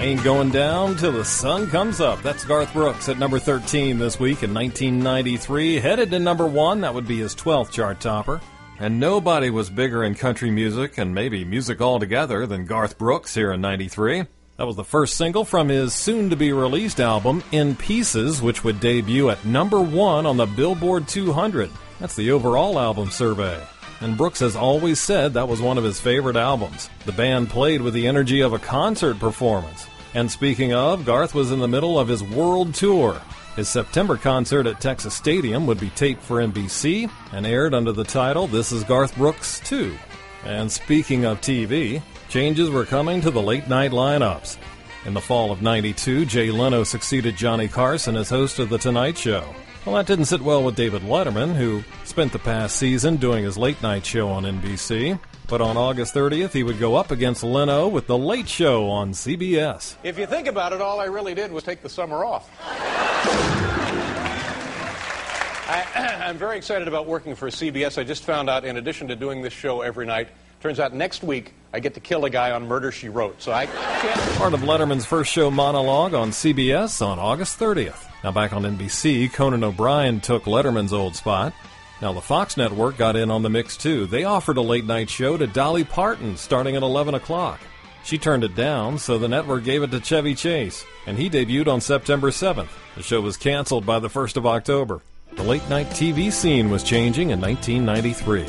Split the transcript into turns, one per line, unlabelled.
Ain't going down till the sun comes up. That's Garth Brooks at number 13 this week in 1993. Headed to number 1, that would be his 12th chart topper. And nobody was bigger in country music, and maybe music altogether, than Garth Brooks here in 93. That was the first single from his soon-to-be-released album, In Pieces, which would debut at number 1 on the Billboard 200. That's the overall album survey. And Brooks has always said that was one of his favorite albums. The band played with the energy of a concert performance. And speaking of, Garth was in the middle of his world tour. His September concert at Texas Stadium would be taped for NBC and aired under the title This Is Garth Brooks 2. And speaking of TV, changes were coming to the late-night lineups. In the fall of '92, Jay Leno succeeded Johnny Carson as host of The Tonight Show. Well, that didn't sit well with David Letterman, who spent the past season doing his late-night show on NBC. But on August 30th, he would go up against Leno with The Late Show on CBS.
If you think about it, all I really did was take the summer off. I'm very excited about working for CBS. I just found out, in addition to doing this show every night, turns out next week I get to kill a guy on Murder, She Wrote. So I can't...
Part of Letterman's first show monologue on CBS on August 30th. Now back on NBC, Conan O'Brien took Letterman's old spot. Now the Fox network got in on the mix too. They offered a late-night show to Dolly Parton starting at 11 o'clock. She turned it down, so the network gave it to Chevy Chase, and he debuted on September 7th. The show was canceled by the 1st of October. The late-night TV scene was changing in 1993.